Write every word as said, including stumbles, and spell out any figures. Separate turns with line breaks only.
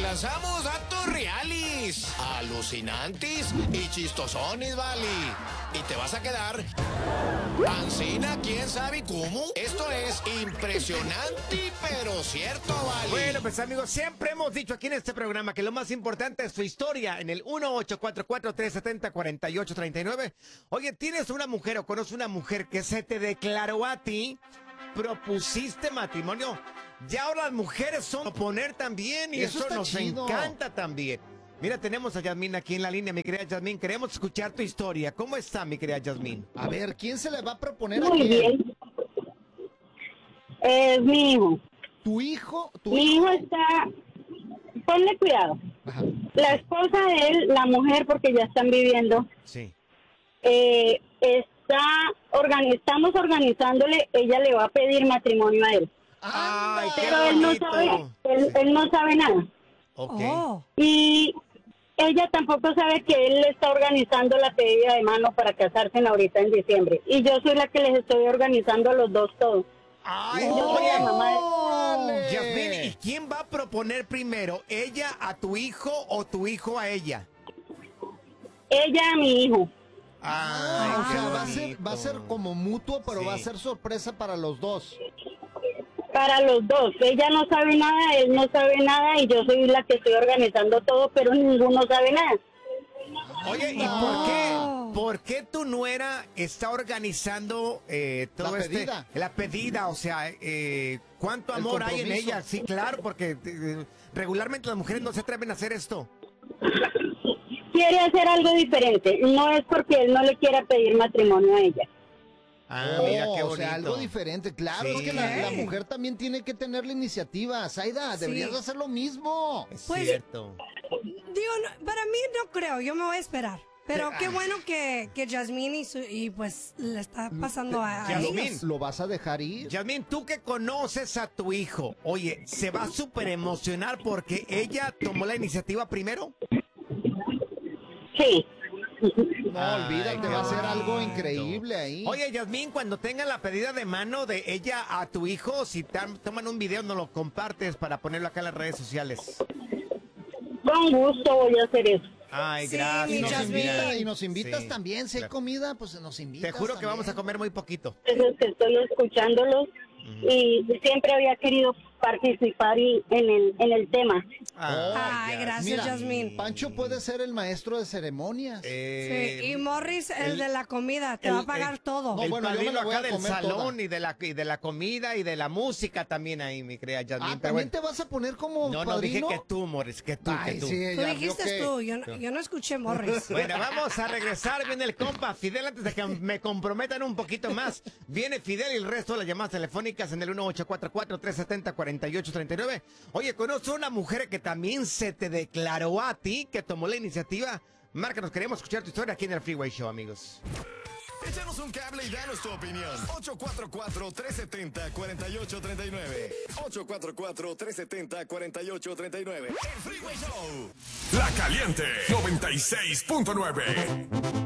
lanzamos datos reales, alucinantes y chistosones, vale. Y te vas a quedar ancina, quién sabe cómo. Esto es impresionante, pero cierto, vale.
Bueno, pues amigos, siempre hemos dicho aquí en este programa que lo más importante es su historia en el uno ocho cuatro cuatro, tres siete cero, cuatro ocho tres nueve. Oye, ¿tienes una mujer o conoces una mujer que se te declaró a ti? ¿Propusiste matrimonio? Ya ahora las mujeres son oponer también y eso, eso nos chido. encanta también. Mira, tenemos a Yasmín aquí en la línea, mi querida Yasmín. Queremos escuchar tu historia. ¿Cómo está, mi querida Yasmín?
A ver, ¿quién se le va a proponer
Muy
a quién?
bien. Es mi hijo.
¿Tu hijo? ¿Tu
mi
hijo?
hijo está... Ponle cuidado.
Ajá.
La esposa de él, la mujer, porque ya están viviendo,
Sí.
eh, está organi- estamos organizándole, ella le va a pedir matrimonio a él.
Ay, qué
Pero él no
bonito.
sabe, él, él no sabe nada.
Ok.
Oh.
Y ella tampoco sabe que él le está organizando la pedida de mano para casarse ahorita en diciembre. Y yo soy la que les estoy organizando a los dos todo.
Ay,
Yo soy
oye,
la mamá de...
¡Órale!
Yasmín, ¿y quién va a proponer primero? ¿Ella a tu hijo o tu hijo a ella?
Ella a mi hijo.
Ay,
Ah, o
qué
sea, va a, ser,
bonito.
va a ser como mutuo, pero
Sí.
va a ser sorpresa para los dos.
Para los dos. Ella no sabe nada, él no sabe nada y yo soy la que estoy organizando todo, pero ninguno sabe nada.
Oye, ¿y
No.
por qué? ¿Por qué tu nuera está organizando eh, todo
La
este,
pedida.
la pedida? O sea, eh, ¿cuánto
El
amor hay en
compromiso.
ella? Sí, claro, porque eh, regularmente las mujeres no se atreven a hacer esto.
Quiere hacer algo diferente. No es porque él no le quiera pedir matrimonio a ella.
Ah,
Oh,
mira qué bonito.
o sea, algo diferente. Claro,
Sí.
es que la, la mujer también tiene que tener la iniciativa. Zaida,
Sí.
deberías hacer lo mismo.
Es
Pues-
cierto.
Digo, no, para mí no creo, yo me voy a esperar. Pero qué bueno que, que Yasmín y, su, y pues le está pasando a, a
Yasmín.
ellos.
¿Lo vas a dejar ir?
Yasmín, tú que conoces a tu hijo, oye, ¿se va a súper emocionar porque ella tomó la iniciativa primero?
Sí.
No,
Ay,
olvídate,
qué
va a ser algo
bonito.
increíble ahí.
Oye, Yasmín, cuando tengan la pedida de mano de ella a tu hijo, si tam- toman un video, nos lo compartes para ponerlo acá en las redes sociales.
Con gusto voy a hacer eso.
Ay,
Sí,
gracias.
y,
mi
nos
Yasmín.
invita- y nos invitas
Sí.
también. Si hay comida, pues nos invitas.
Te juro que vamos a
también.
comer muy poquito.
Entonces que estoy escuchándolos y siempre había querido participar y- en el en el tema.
Ay,
ya.
gracias,
Mira,
Yasmín.
Pancho puede ser el maestro de ceremonias.
Eh,
Sí, y Morris, el,
el-
de la comida, te
el-
va a pagar
el-
todo.
No,
el
bueno, yo me
padrino
la voy
acá
a
del
comer
salón
toda.
y de la y de la comida y de la música también ahí, mi querida Yasmín.
Ah,
pero
¿también
bueno.
te vas a poner como
No, no dije
padrino?
que tú, Morris, que tú,
Ay,
que tú.
sí,
Tú
ya
dijiste
vio que-
tú, yo no, yo no escuché Morris.
Bueno, vamos a regresar. Viene el compa Fidel antes de que me comprometan un poquito más. Viene Fidel y el resto de las llamadas telefónicas en el uno ocho cuatro cuatro, tres siete cero, cuatro ocho tres nueve. Oye, conozco una mujer que también se te declaró a ti, que tomó la iniciativa. Márcanos, queremos escuchar tu historia aquí en el Freeway Show, amigos.
Échanos un cable y danos tu opinión. ocho cuatro cuatro, tres siete cero, cuatro ocho tres nueve. ocho cuatro cuatro, tres siete cero, cuatro ocho tres nueve. El Freeway Show.
La Caliente noventa y seis punto nueve.